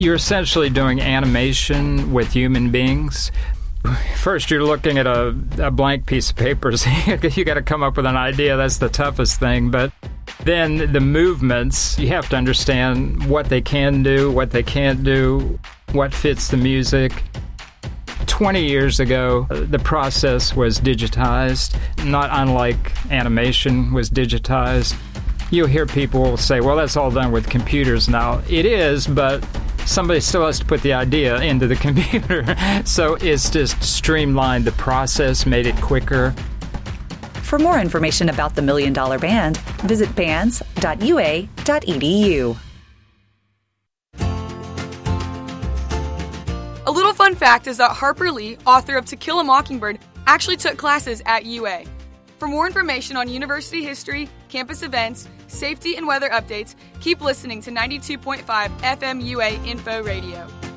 You're essentially doing animation with human beings. First, you're looking at a blank piece of paper. So you got to come up with an idea. That's the toughest thing. But then the movements, you have to understand what they can do, what they can't do, what fits the music. 20 years ago, the process was digitized, not unlike animation was digitized. You'll hear people say, well, that's all done with computers now. It is, but somebody still has to put the idea into the computer. So it's just streamlined the process, made it quicker. For more information about the $1 Million Band, visit bands.ua.edu. A little fun fact is that Harper Lee, author of To Kill a Mockingbird, actually took classes at UA. For more information on university history, campus events, safety, and weather updates, keep listening to 92.5 FM UA Info Radio.